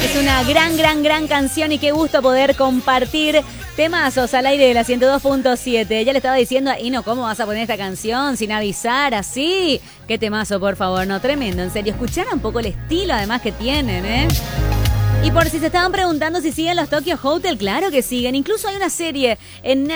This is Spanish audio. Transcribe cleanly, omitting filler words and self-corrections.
Es una gran canción y qué gusto poder compartir temazos al aire de la 102.7. Ya le estaba diciendo a Ino, ¿cómo vas a poner esta canción sin avisar así? Qué temazo, por favor, no, tremendo, en serio. Escuchar un poco el estilo además que tienen, ¿eh? Y por si se estaban preguntando si siguen los Tokyo Hotel, claro que siguen. Incluso hay una serie en